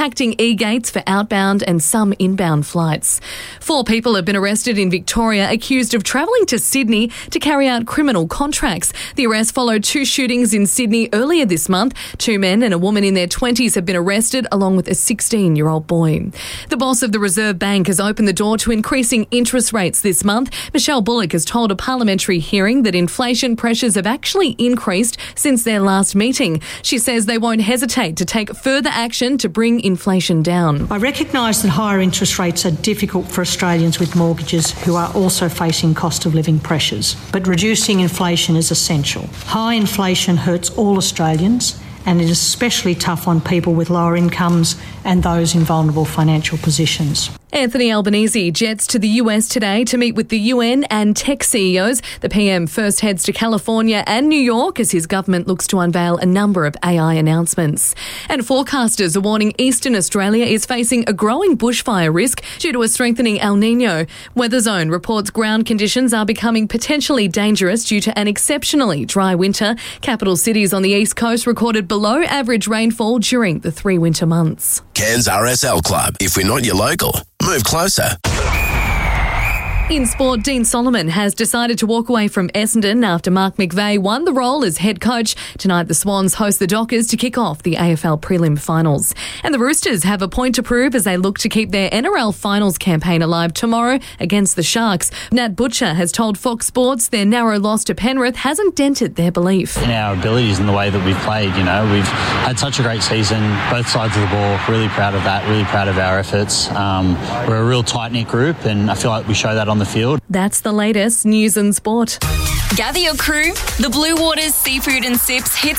impacting e-gates for outbound and some inbound flights. 4 people have been arrested in Victoria accused of travelling to Sydney to carry out criminal contracts. The arrest followed 2 shootings in Sydney earlier this month. 2 men and a woman in their 20s have been arrested, along with a 16-year-old boy. The boss of the Reserve Bank has opened the door to increasing interest rates this month. Michelle Bullock has told a parliamentary hearing that inflation pressures have actually increased since their last meeting. She says they won't hesitate to take further action to bring inflation down. I recognise that higher interest rates are difficult for Australians with mortgages who are also facing cost of living pressures, but reducing inflation is essential. High inflation hurts all Australians, and it is especially tough on people with lower incomes and those in vulnerable financial positions. Anthony Albanese jets to the US today to meet with the UN and tech CEOs. The PM first heads to California and New York as his government looks to unveil a number of AI announcements. And forecasters are warning Eastern Australia is facing a growing bushfire risk due to a strengthening El Nino. Weatherzone reports ground conditions are becoming potentially dangerous due to an exceptionally dry winter. Capital cities on the East Coast recorded below average rainfall during the 3 winter months. Cairns RSL Club. If we're not your local, move closer. In sport, Dean Solomon has decided to walk away from Essendon after Mark McVeigh won the role as head coach. Tonight, the Swans host the Dockers to kick off the AFL prelim finals. And the Roosters have a point to prove as they look to keep their NRL finals campaign alive tomorrow against the Sharks. Nat Butcher has told Fox Sports their narrow loss to Penrith hasn't dented their belief. In our abilities and the way that we've played, we've had such a great season, both sides of the ball. Really proud of that, really proud of our efforts. We're a real tight-knit group, and I feel like we show that on the field. That's the latest news and sport. Gather your crew. The Blue Waters Seafood and Sips hits